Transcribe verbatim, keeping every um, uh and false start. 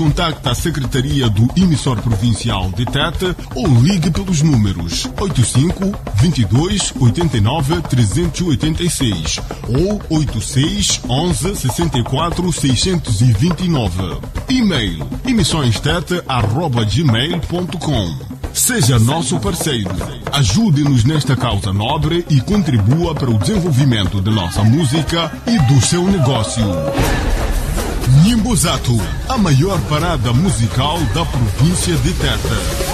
contacte a Secretaria do Emissor Provincial de Tete ou ligue pelos números oito cinco, dois dois, oito nove, três oito seis ou oito seis, onze, sessenta e quatro, seiscentos e vinte e nove. E-mail emissõestete arroba gmail ponto com. Seja nosso parceiro. Ajude-nos nesta causa nobre e contribua para o desenvolvimento de nossa música e do seu negócio. Nhimbozato, a maior parada musical da província de Tete.